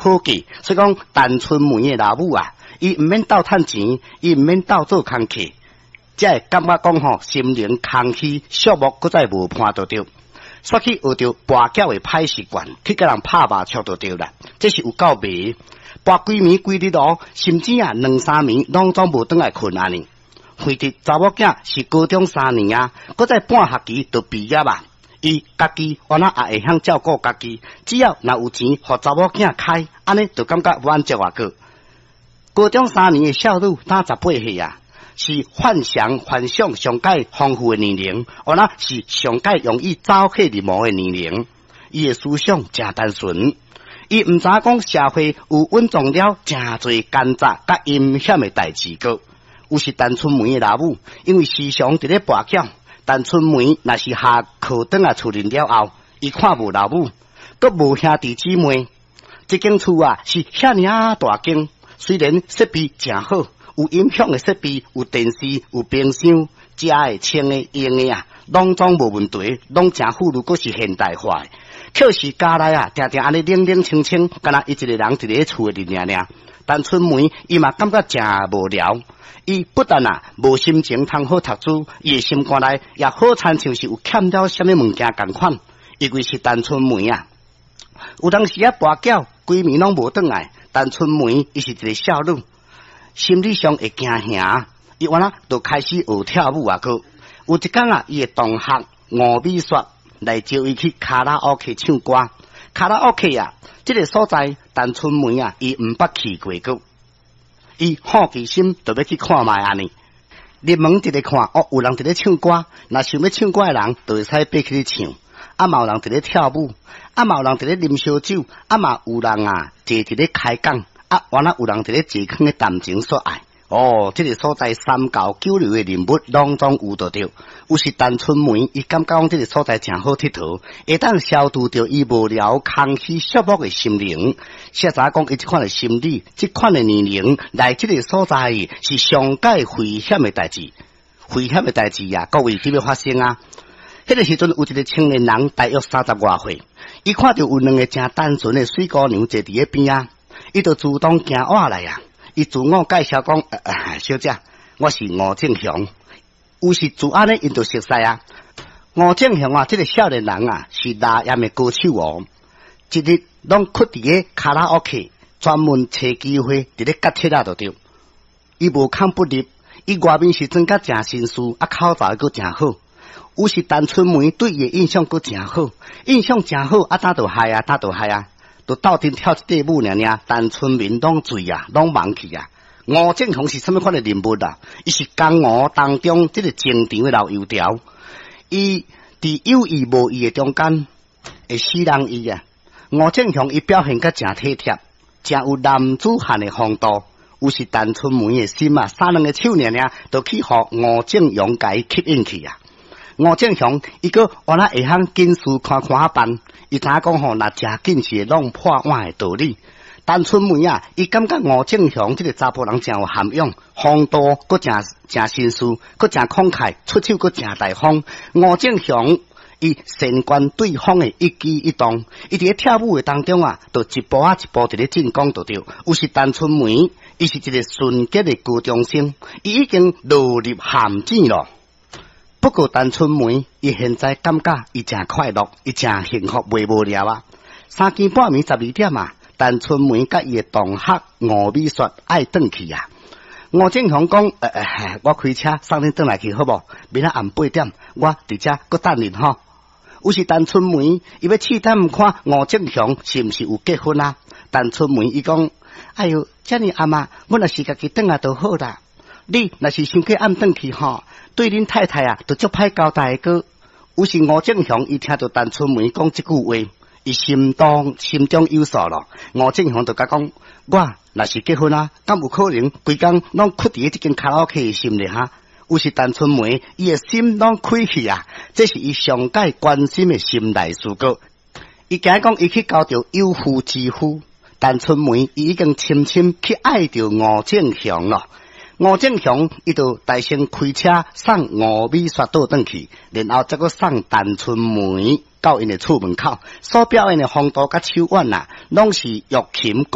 好计，所以讲陈春梅的老母啊，伊毋免斗趁钱，伊毋免斗做工课，才会感觉讲吼心灵空虚，寂寞，搁再无伴得着。煞去学着跋筊的歹习惯，去甲人拍麻将就对啦。这是有够迷，跋几暝几日咯，甚至啊2、3暝拢总无转来困安尼。惠得查某囝是高中3年啊，搁再半学期就毕业啊。伊家己原来也会晓照顾家己，只要若有钱，互查某囝开，安尼就感觉满足啊个。高中3年的少女打18岁啊。是幻想上界丰富的年龄，原来是上界容易走火入魔的年龄。伊的思想真单纯，伊毋知讲社会有稳重了真侪奸诈甲阴险的代志个。有是陈春梅的老母，因为时常伫咧跋筊，陈春梅若是下课转来厝里了后，伊看无老母，阁无兄弟姊妹，这间厝啊是遐尔啊大间，虽然设备真好。有音响的设备，有电视，有冰箱，食的、穿的、用的啊，拢总无问题，拢真富裕，阁是现代化的。可是家内啊，定定安尼冷冷清清，敢若伊一个人伫咧厝里尔尔。但春梅伊嘛感觉真无聊，伊不但啊无心情通好读书，伊的心肝内也好亲像是有欠了什么物件共款。因为是陈春梅啊，有当时啊跋筊，几暝拢无转来。陈春梅伊是一个少女。心理上会惊吓，伊原来就开始学跳舞啊个。有一天啊，伊的同学吴美雪来招伊去卡拉 OK 唱歌。卡拉 OK 啊，这个所在陈春梅啊，伊毋捌去过个。伊好奇心就要去看卖安尼。入门直咧看，哦，有人伫咧唱歌，若想要唱歌的人，就会使爬去咧唱。啊，嘛有人伫咧跳舞，啊嘛有人伫咧啉烧酒，啊嘛有人啊坐伫咧开讲。啊，原来有人伫咧坐坑咧谈情说爱，哦，这个所在三教九流的人物拢总有得着。有时陈春梅伊感觉讲这个所在真好佚佗，会当消除掉伊无聊、空虚、寂寞的心灵。写查讲伊这款的心理，这款的年龄来这个所在是上界危险的代志，危险的代志啊，各位记要发生啊！迄个时阵有一个青年人，大约30外岁，伊看到有两个真单纯的水姑娘坐伫咧边啊。伊就主动行过来啊！伊自我介绍讲：小姐，我是吴正雄。有时自安尼，因就熟悉啊。吴正雄啊，这个少年人啊，是拉音的歌手哦。一日拢去伫个卡拉 OK， 专门找机会伫咧夹切啊，就对。伊无空不入，伊外面是真甲真绅士，啊口才佫真好。有时陈春梅对伊的印象佫真好，印象真好，啊打就嗨啊，打就嗨啊。就斗阵跳一块舞尔尔，但村民拢醉啊，拢忙去啊。吴正雄是什么款的人物啊？伊是江湖当中这个正常的老油条，伊伫有意无意的中间会使人伊啊。吴正雄伊表现甲真体贴，真有男子汉的风度。有时陈春梅的心啊，3两个手尔尔，就去互吴正雄甲伊吸引去啊。吴正雄伊个原来会晓紧事看看办，伊知讲吼，若食紧是会弄破碗的道理。陈春梅啊，伊感觉吴正雄这个查甫人真有涵养，风度佫真绅士，佫真慷慨，出手佫真大方。吴正雄伊善观对方的一举一动，伊伫咧跳舞的当中啊，就一步啊一步伫咧进攻就对。有时陈春梅伊是一个纯洁的高中生，伊已经落入陷阱咯。不过陈春梅伊现在感觉伊真快乐，伊真幸福，袂无聊啊。3更半暝12点啊，陈春梅甲伊的同学吴美雪爱转去啊。吴正雄讲：我开车送恁转来去好无？明仔暗8点，我伫遮搁等恁吼。有时陈春梅伊要试探看吴正雄是毋是有结婚啊？陈春梅伊讲：哎哟，遮尔暗啊，我若是家己转来就好啦。你若是想过暗转去吼，对恁太太啊，就足歹交代个。有时吴正雄伊听到陈春梅讲即句话，伊心中有数咯。吴正雄就甲讲：我若是结婚啊，敢有可能规工拢屈伫即间卡拉 OK 的心里哈？有时陈春梅伊的心拢开去啊，这是伊上界关心的心内事个。伊惊讲伊去交到有妇之夫，陈春梅伊已经深深去爱着吴正雄咯。吴正雄伊就大声开车送吴美雪倒转去，然后再个送陈春梅到因的厝门口，所表现的风度甲手腕啊，拢是玉琴。